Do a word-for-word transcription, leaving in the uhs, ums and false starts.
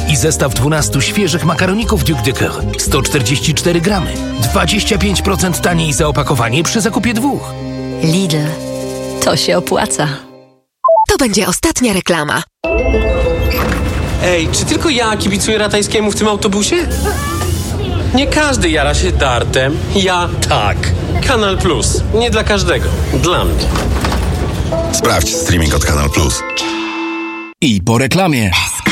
i zestaw dwunastu świeżych makaroników Duc de Coeur. sto czterdzieści cztery gramy. dwadzieścia pięć procent taniej za opakowanie przy zakupie dwóch. Lidl. To się opłaca. To będzie ostatnia reklama. Ej, czy tylko ja kibicuję Ratajskiemu w tym autobusie? Nie każdy jara się dartem. Ja tak. Kanal Plus. Nie dla każdego. Dla mnie. Sprawdź streaming od Kanal Plus. I po reklamie.